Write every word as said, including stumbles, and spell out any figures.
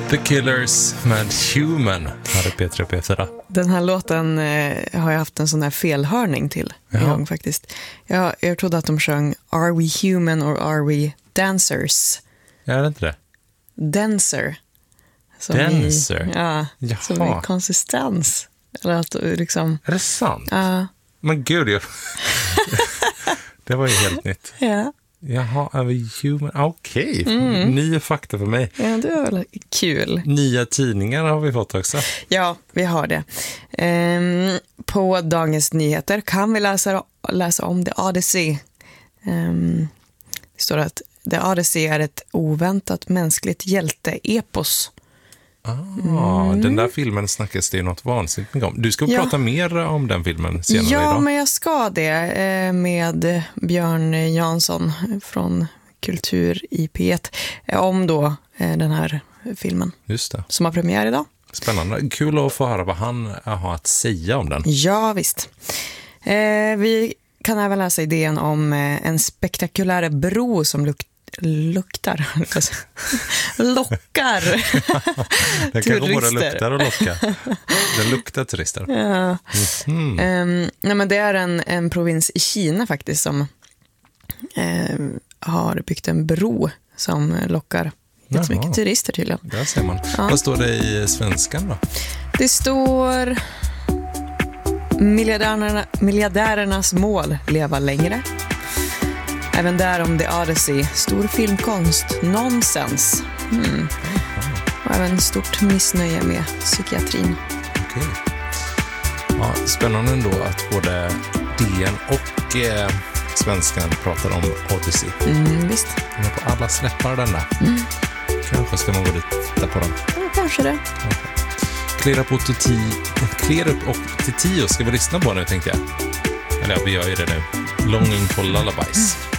The Killers med Human hade P tre och P fyra. Den här låten eh, har jag haft en sån här felhörning till en Jaha. gång faktiskt. Jag, jag trodde att de sjöng Are we human or are we dancers? Är det inte det? Dancer. Som Dancer? I, ja, Jaha. som i konsistens. Eller att liksom... Är det sant? Ja. Men gud, jag... det var ju helt nytt. Ja. Jaha, är vi human? Okej, okay. Mm. Nya fakta för mig. Ja, det var väl kul. Nya tidningar har vi fått också. Ja, vi har det. Ehm, på Dagens Nyheter kan vi läsa, läsa om The Odyssey. Ehm, det står att The Odyssey är ett oväntat mänskligt hjälte-epos. Ah, mm. Den där filmen snackas det något vansinnigt om. Du ska ja. prata mer om den filmen senare ja, idag. Ja, men jag ska det med Björn Jansson från Kultur i P ett om då den här filmen. Just det. Som har premiär idag. Spännande. Kul att få höra vad han har att säga om den. Ja, visst. Eh, vi kan även läsa idén om en spektakulär bro som luktar luktar lockar den kanske både luktar och lockar. Den luktar turister. Ja. Mm. Um, nej, men det är en, en provins i Kina faktiskt som um, har byggt en bro som lockar jättemycket turister tydligen. Där ser man. Ja. Vad står det i svenskan då? Det står miljardärerna, miljardärernas mål leva längre. Även där om The Odyssey, stor filmkonst, nonsens. Mm. Och även stort missnöje med psykiatrin. Okej. Ja, spännande ändå att både D N och eh, Svenskan pratar om Odyssey. Mm, visst. Den är på alla släppar den där. Mm. Kanske ska man gå dit och titta på den. Ja, kanske det. Klera på Titi, Klera upp och Titio ska vi lyssna på nu tänkte jag. Eller ja, vi gör ju det nu. Longing for Lullabies.